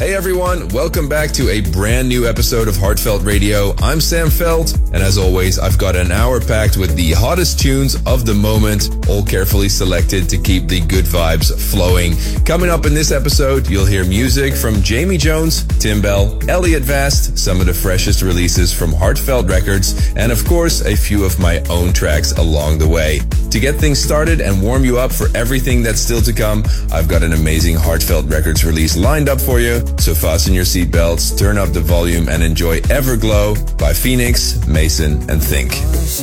Hey everyone, welcome back to a brand new episode of Heartfelt Radio. I'm Sam Felt, and as always, I've got an hour packed with the hottest tunes of the moment, all carefully selected to keep the good vibes flowing. Coming up in this episode, you'll hear music from Jamie Jones, Tim Bell, Elliot Vast, some of the freshest releases from Heartfelt Records, and of course, a few of my own tracks along the way. To get things started and warm you up for everything that's still to come, I've got an amazing Heartfelt Records release lined up for you. So fasten your seatbelts, turn up the volume, and enjoy Everglow by Phoenix, Mason, and Think.